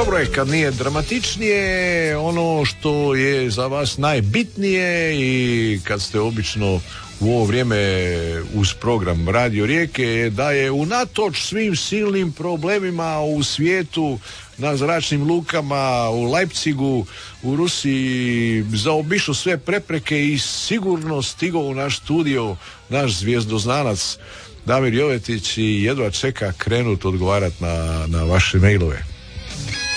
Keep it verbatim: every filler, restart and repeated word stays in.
dobro je kad nije dramatičnije, ono što je za vas najbitnije i kad ste obično u ovo vrijeme uz program Radio Rijeke je da je unatoč svim silnim problemima u svijetu, na zračnim lukama, u Leipzigu, u Rusiji, zaobišao sve prepreke i sigurno stigao u naš studio naš zvijezdoznanac Damir Jovetić i jedva čeka krenut odgovarat na, na vaše mailove.